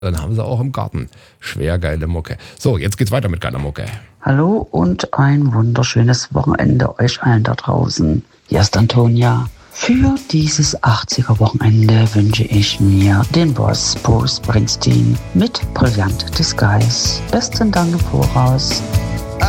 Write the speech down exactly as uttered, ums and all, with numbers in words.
Dann haben sie auch im Garten schwer geile Mucke. So, jetzt geht's weiter mit geiler Mucke. Hallo und ein wunderschönes Wochenende euch allen da draußen. Hier ist Antonia. Für dieses achtziger-Wochenende wünsche ich mir den Boss Bruce Springsteen mit Brilliant Disguise. Besten Dank im Voraus.